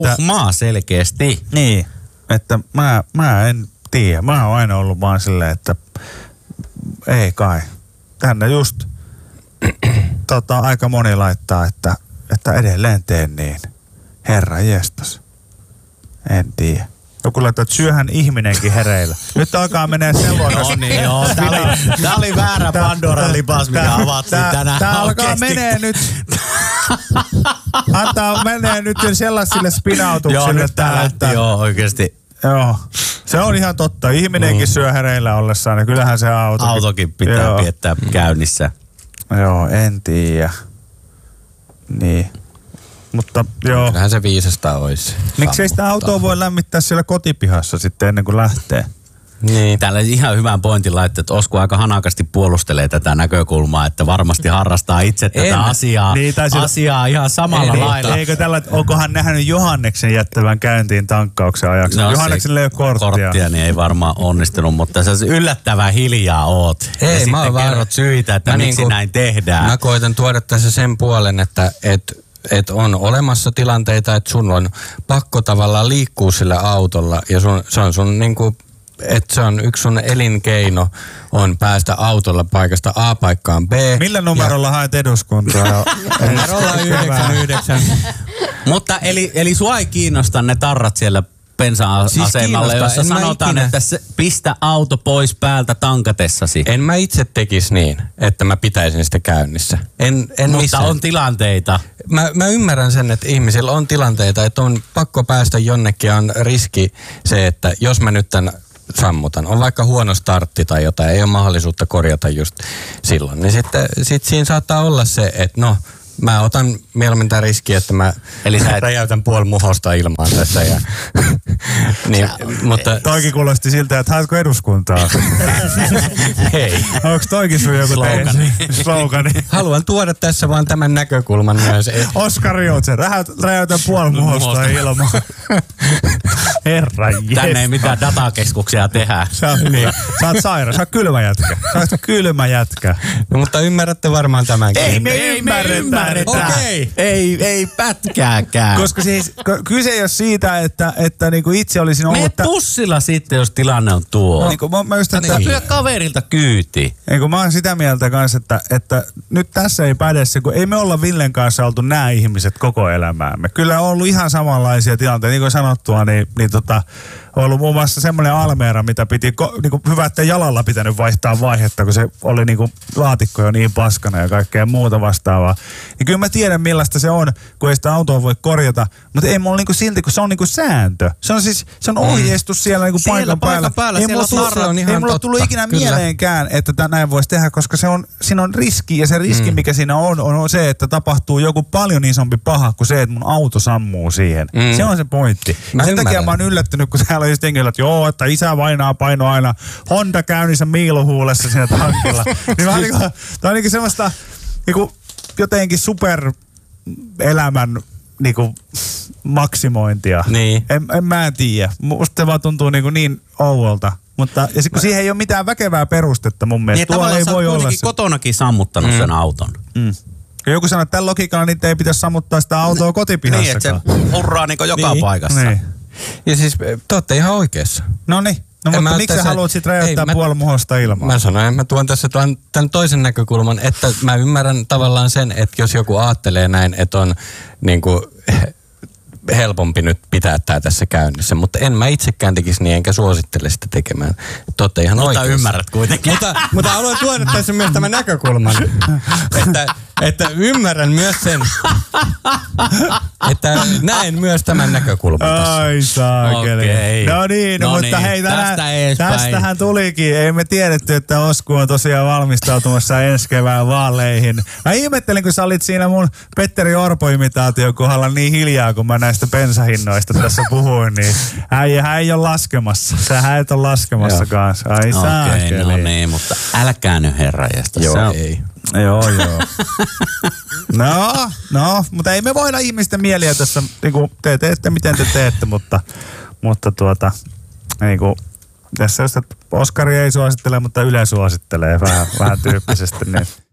Maa selkeästi. Niin, että mä en tiedä. Mä oon aina ollut vaan silleen, että ei kai. Tänne just aika moni laittaa, että edelleen teen niin. Herra jestas. En tiedä. Joku laittaa, että syöhän ihminenkin hereillä. Nyt alkaa menee sellainen. No niin, joo. Tää oli väärä Pandoran lipas, mikä avattiin tänään. Tää alkaa menee nyt. Menee nyt sellaisille spinautuksille. Joo, nyt tää lähti joo oikeesti. Joo. Se on ihan totta. Ihminenkin syö hereillä ollessaan, niin kyllähän se autokin pitää piettää käynnissä. Joo, en tiedä. Niin. Mutta joo. Kyllähän se viisasta olisi. Miksei sitä autoa voi lämmittää siellä kotipihassa sitten ennen kuin lähtee? Niin. Täällä ihan hyvän pointin laittaa, että Osku aika hanakasti puolustelee tätä näkökulmaa, että varmasti harrastaa itse tätä asiaa, niin, asiaa ihan samalla lailla. Eikö tällä, onkohan nähnyt Johanneksen jättävän käyntiin tankkauksen ajaksi? No, Johannekselle ei ole korttia. Niin ei varmaan onnistunut, mutta sä yllättävän hiljaa oot. Ei, ja sitten kerrot syitä, että miksi näin tehdään. Mä koitan tuoda tässä sen puolen, että on olemassa tilanteita, että sun on pakko tavallaan liikkua sillä autolla ja se on sun niinku, että se on yksi sun elinkeino on päästä autolla paikasta A paikkaan B. Millä numerolla haet eduskuntaa? Numerolla 99. Mutta eli sua ei kiinnosta ne tarrat siellä bensa-asemalle, jossa sanotaan, että pistä auto pois päältä tankatessasi. En mä itse tekisi niin, että mä pitäisin sitä käynnissä. Mutta missään. On tilanteita. Mä ymmärrän sen, että ihmisillä on tilanteita, että on pakko päästä jonnekin ja on riski se, että jos mä nyt tän sammutan, on vaikka huono startti tai jotain, ei ole mahdollisuutta korjata just silloin, niin sitten siinä saattaa olla se, että no, mä otan mieluummin tämän riskiä, että mä räjäytän puoli muhosta ilmaan tässä. Ja, niin, mutta toikin kuulosti siltä, että haetko eduskuntaa? Hei. Onko toikin sun joku slogani? Haluan tuoda tässä vaan tämän näkökulman myös. Oskari Joutsen, räjäytän puoli muhosta ilmaan. Herra jes. Tänne ei mitään datakeskuksia tehdä. Sä oot saira, sä oot kylmä jätkä. Kylmä jätkä. No, mutta ymmärrätte varmaan tämänkin. Ei me ymmärretä. Okei. Ei pätkääkään. Koska siis kyse ei ole siitä, että niinku itse olisin ollut. Mene bussilla sitten, jos tilanne on tuo. Niinku mä just, että pyydä kaverilta kyyti. Eikö mä oon sitä mieltä kanssa, että nyt tässä ei päde se, kun ei me olla Villen kanssa oltu nämä ihmiset koko elämäämme. Kyllä on ollut ihan samanlaisia tilanteita, niin kuin sanottua, niin on ollut muun muassa semmoinen Almeera, mitä piti, niinku hyvä, että jalalla pitänyt vaihtaa vaihetta, kun se oli niinku laatikko jo niin paskana ja kaikkea muuta vastaavaa. Niin kyllä mä tiedän millaista se on, kun ei sitä autoa voi korjata, mutta ei mulla niinku silti, kun se on niinku sääntö. Se on siis, se on ohjeistus siellä niinku paikan päällä. Ei mulla tullut ikinä mieleenkään, että näin voisi tehdä, koska siinä on riski ja se riski, mikä siinä on se, että tapahtuu joku paljon isompi paha kuin se, että mun auto sammuu siihen. Se on se pointti. Sen takia mä oon yllättynyt, kun täällä on just henkilöt, että joo, että isä vainaa paino aina Honda käynnissä miiluhuulessa siinä tankilla. Niin tää on niinku semmoista niinku jotenkin superelämän niinku maksimointia. Niin. En mä tiedä. Musta se vaan tuntuu niin ouolta. Mutta ja kun siihen ei ole mitään väkevää perustetta mun mielestä. Niin, ei voi olla se. Kotonakin sammuttanut sen auton. Ja joku sanoo, että tällä logiikalla niitä ei pitäisi sammuttaa sitä autoa kotipihassakaan. Niin, että se hurraa niin joka paikassa. Niin. Ja siis te olette ihan oikeassa. Noniin. No mutta miksi sä haluat sit räjäyttää puoli muhosta ilmaa? Mä sanoin, että mä tuon tässä tämän toisen näkökulman, että mä ymmärrän tavallaan sen, että jos joku ajattelee näin, että on niinku helpompi nyt pitää tää tässä käynnissä, mutta en mä itsekään tekisi niin, enkä suosittele sitä tekemään. Totta ihan oikeassa. Mutta ymmärrät kuitenkin. Mutta haluan tuoda tässä myös tämän näkökulman, että ymmärrän myös sen, että näen myös tämän näkökulman tässä. Ai saakeli. Okay. No niin, mutta hei, tästähän tulikin. Ei me tiedetty, että Osku on tosiaan valmistautumassa ensi kevään vaaleihin. Mä ihmettelin, kun sä olit siinä mun Petteri Orpo-imitaation kohdalla niin hiljaa, kun mä näistä bensahinnoista tässä puhuin, niin hän ei ole laskemassa. Sähän et ole laskemassa kanssa. Ai saakeli. Okei, no niin, mutta älkää nyt herranjestas. Joo, ei. Joo. No, mutta ei me voida ihmisten mieliä tässä, niinku, te teette miten te teette, mutta niinku, tässä jos Oskari ei suosittele, mutta Yle suosittelee vähän tyyppisesti, niin